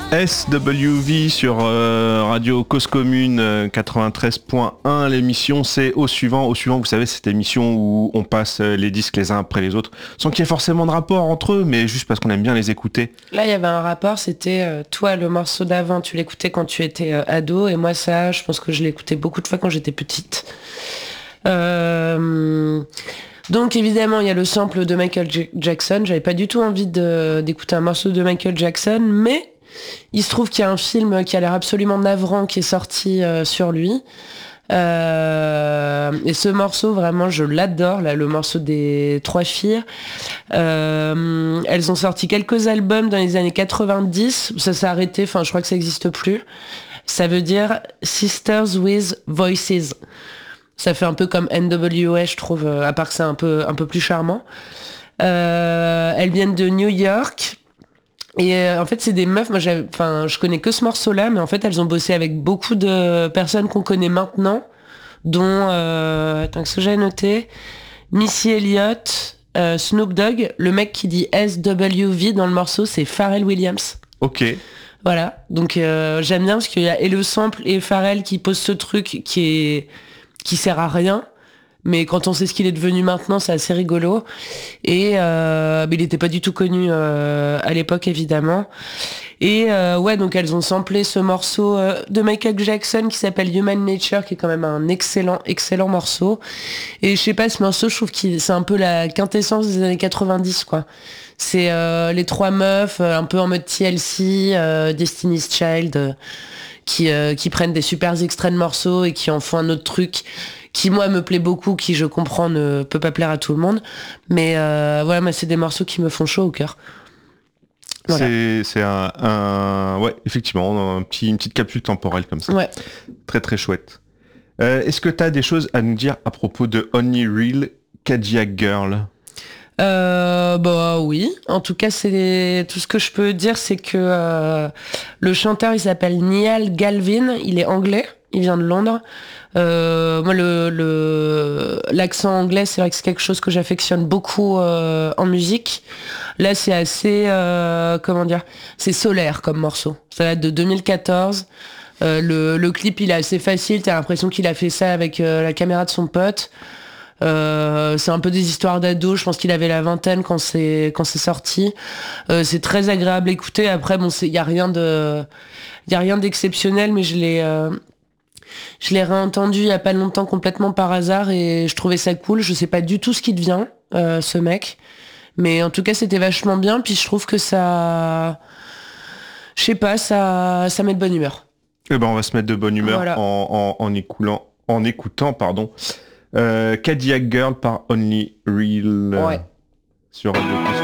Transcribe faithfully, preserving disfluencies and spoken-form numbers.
S W V sur euh, Radio Cause Commune euh, quatre-vingt-treize point un. L'émission c'est Au Suivant. Au Suivant, vous savez, c'est cette émission où on passe euh, les disques les uns après les autres sans qu'il y ait forcément de rapport entre eux, mais juste parce qu'on aime bien les écouter. Là, il y avait un rapport, c'était euh, toi, le morceau d'avant, tu l'écoutais quand tu étais euh, ado, et moi, ça, je pense que je l'écoutais beaucoup de fois quand j'étais petite. Euh... Donc évidemment, il y a le sample de Michael J- Jackson. J'avais pas du tout envie de, d'écouter un morceau de Michael Jackson, mais il se trouve qu'il y a un film qui a l'air absolument navrant qui est sorti euh, sur lui. Euh, et ce morceau, vraiment, je l'adore, là, le morceau des trois filles. Euh, elles ont sorti quelques albums dans les années quatre-vingt-dix. Ça s'est arrêté, enfin, je crois que ça n'existe plus. Ça veut dire Sisters with Voices. Ça fait un peu comme N W A, je trouve, à part que c'est un peu, un peu plus charmant. Euh, elles viennent de New York. Et euh, en fait, c'est des meufs, moi, enfin, je connais que ce morceau-là, mais en fait, elles ont bossé avec beaucoup de personnes qu'on connaît maintenant, dont, euh, attends, ce que j'ai noté, Missy Elliott, euh, Snoop Dogg, le mec qui dit S W V dans le morceau, c'est Pharrell Williams. Ok. Voilà, donc euh, j'aime bien parce qu'il y a et le sample et Pharrell qui pose ce truc qui est qui sert à rien. Mais quand on sait ce qu'il est devenu maintenant, c'est assez rigolo. Et euh, mais il n'était pas du tout connu euh, à l'époque, évidemment. Et euh, ouais, donc elles ont samplé ce morceau euh, de Michael Jackson qui s'appelle Human Nature, qui est quand même un excellent, excellent morceau. Et je sais pas, ce morceau, je trouve que c'est un peu la quintessence des années quatre-vingt-dix, quoi. C'est euh, les trois meufs, euh, un peu en mode T L C, euh, Destiny's Child, euh, qui, euh, qui prennent des super extraits de morceaux et qui en font un autre truc qui moi me plaît beaucoup, qui je comprends ne peut pas plaire à tout le monde, mais euh, voilà, moi c'est des morceaux qui me font chaud au cœur. Voilà. C'est, c'est un, un, ouais, effectivement, un petit, une petite capsule temporelle comme ça. Ouais. Très très chouette. Euh, est-ce que tu as des choses à nous dire à propos de Only Real Cadillac Girl? Euh, bah oui, en tout cas c'est tout ce que je peux dire, c'est que euh, le chanteur il s'appelle Niall Galvin, il est anglais, il vient de Londres. Euh, moi le, le l'accent anglais c'est vrai que c'est quelque chose que j'affectionne beaucoup euh, en musique. Là c'est assez euh, comment dire, c'est solaire comme morceau. Ça date de deux mille quatorze. Euh, le, le clip il est assez facile, t'as l'impression qu'il a fait ça avec euh, la caméra de son pote. Euh, c'est un peu des histoires d'ados. Je pense qu'il avait la vingtaine quand c'est quand c'est sorti. Euh, c'est très agréable à écouter. Après, bon, il y a rien de, il y a rien d'exceptionnel, mais je l'ai, euh, je l'ai réentendu il y a pas longtemps complètement par hasard et je trouvais ça cool. Je sais pas du tout ce qui devient euh, ce mec, mais en tout cas c'était vachement bien. Puis je trouve que ça, je sais pas, ça, ça met de bonne humeur. Eh ben, on va se mettre de bonne humeur Voilà. en, en, en écoulant, en écoutant, pardon. Euh, Cadillac Girl par Only Real euh, Ouais. sur Radio Cause